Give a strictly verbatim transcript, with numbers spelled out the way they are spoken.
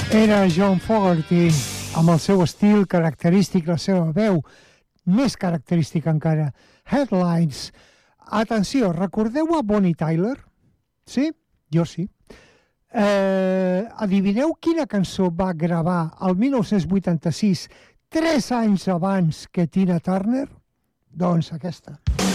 Era John Fogerty, amb el seu estil característic, la seva veu més característica encara. Headlines. Atenció, recordeu a Bonnie Tyler? Sí? Jo sí. Eh, adivineu quina cançó va gravar el mil nou-cents vuitanta-sis, tres anys abans que Tina Turner? Doncs aquesta.